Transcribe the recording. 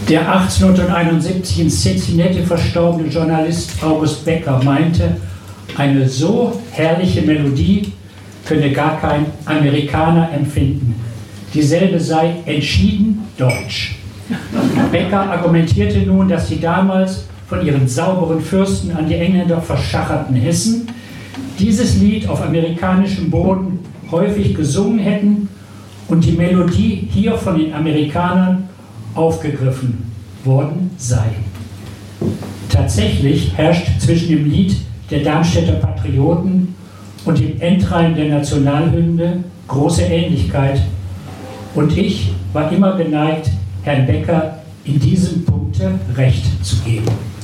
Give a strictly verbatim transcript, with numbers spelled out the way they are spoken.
Der achtzehnhunderteinundsiebzig in Cincinnati verstorbene Journalist August Becker meinte, eine so herrliche Melodie könne gar kein Amerikaner empfinden. Dieselbe sei entschieden deutsch. Becker argumentierte nun, dass die damals von ihren sauberen Fürsten an die Engländer verschacherten Hessen dieses Lied auf amerikanischem Boden häufig gesungen hätten und die Melodie hier von den Amerikanern aufgegriffen worden sei. Tatsächlich herrscht zwischen dem Lied der Darmstädter Patrioten und dem Endreim der Nationalhymne große Ähnlichkeit, und ich war immer geneigt, Herrn Becker in diesem Punkte recht zu geben.